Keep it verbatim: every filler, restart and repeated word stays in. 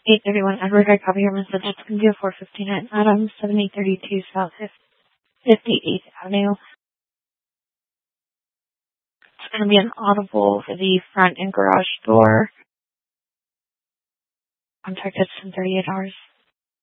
eight thirty-one Edward, I copy your message. It's going to be a four fifty-nine Adams, seventy thirty-two South fifty-eighth Avenue. It's going to be an audible for the front and garage door. Contact us in thirty-eight hours.